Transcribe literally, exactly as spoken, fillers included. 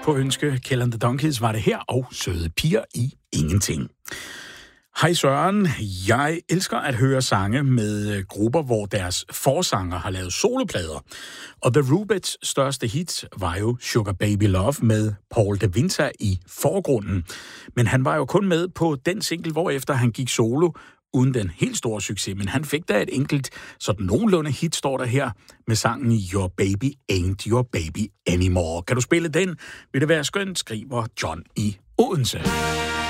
på ønske. Kjeld and the Donkeys var det her, og Søde piger i ingenting. Hej Søren, jeg elsker at høre sange med grupper, hvor deres forsanger har lavet soloplader. Og The Rubets største hit var jo Sugar Baby Love med Paul de Winter i forgrunden. Men han var jo kun med på den single, hvorefter han gik solo, uden den helt store succes. Men han fik da et enkelt, sådan nogenlunde hit, står der her, med sangen Your Baby Ain't Your Baby Anymore. Kan du spille den? Vil det være skønt, skriver John i Odense.